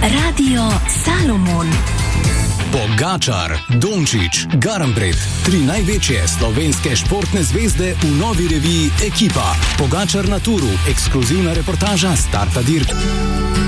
Radio Salomon. Pogačar, Dončić, Garnbret, 3 največje slovenske športne zvezde v novi reviji Ekipa. Pogačar na turu, ekskluzivna reportaža starta dirk.